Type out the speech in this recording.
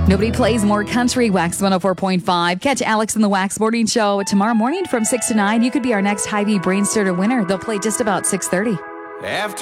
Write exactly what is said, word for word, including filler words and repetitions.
Nobody plays more country. Wax one oh four point five. Catch Alex and the Wax Morning Show tomorrow morning from six to nine. You could be our next Hy-Vee Brain Starter winner. They'll play just about six thirty. After